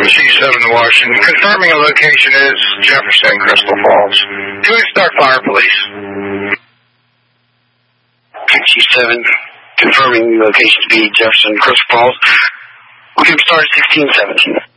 C7 Washington. Confirming a location is Jefferson, Crystal Falls. Doing start fire, police. C7, confirming the location to be Jefferson, Crystal Falls. We can start at 1617.